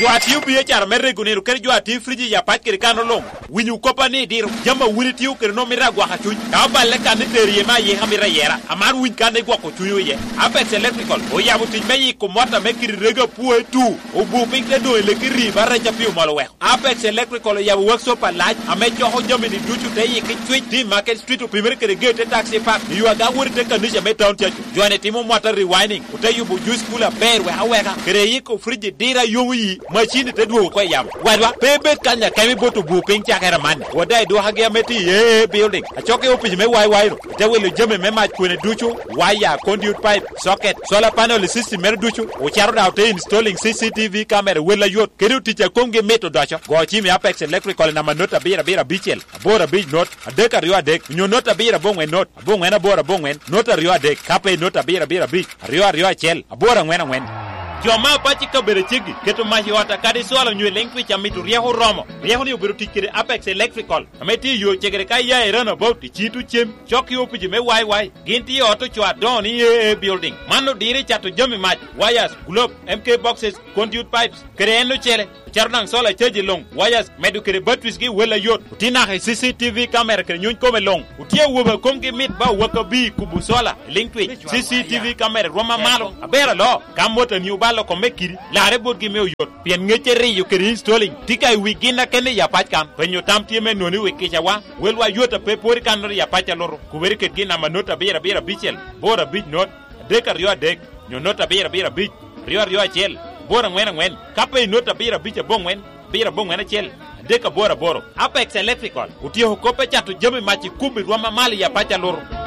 jo atiu biye char merre gunero ker jo atiu friji ya pat ker kano long winyu kopa ni dir jama wuri tiu ker no mira gwa hachu ka balle kan terie ma ye hamira yera amar win kan gwa ko chuyo ye Apex Electrical o ya buti meyi ko mota mekiri rega puwe tu o bu pink de do le kiri barra japiu malo we Apex Electrical ya workshop laj ame cho jamini duchu te yi ki tweet di market street o primary kere gate taxi park you aga wuri te kanisha me town chachu joane timo mota rewinding utayu bu juice cooler bear we haweka kere yi ko fridge dira yongi machine te duo ko yam wadwa bebe kanya kemi boto bu pink chakera man wadai do hage meti ye building achoke opi me wai no te wele jame me ma kwene duchu wire conduit pipe socket solar panel system mer duchu o charo da te installing CCTV camera wela yot kere ticha konge meto dacho go chimi Apex Electrical na manota bira bichel bora big note adeka rio adek nyo nota bira bongwen note bongwen bora bongwen nota rio adek kape nota bira big rio chel bora ngwen Joma pachi ka bere chigi keto mahi wata kadi swala nywe lengwi cha mitu rieho romo rieho ni ubiru tikire Apex Electrical ameti yo chegere kai ya erano about chitu chem choki opiji me wai ginti auto chwa don ye building mano dire chato jami mach wires globe MK boxes conduit pipes kere eno chele charnang sola cheji long wires medu kere batwis gi wela yot utina he CCTV camera kere nyun kome long utie woba komge mit ba waka bi kubu sola lengwi CCTV camera roma malo abera lo kamota ni balo ko mekiri la rebot gi mew yot pien ngechere yu keri installing tikai wigina kene ya pachkan penyo tamti me noni wekecha wa welwa yota pe pori kanor ya pacha loro kuberi ket gina manota bira bichel bora big not deka rio dek nyo nota bira big rio chel bora ngwen kape nota bira biche bongwen chel deka bora boro Apex Electrical utio kope chatu jame machi kubi roma mali ya pacha loro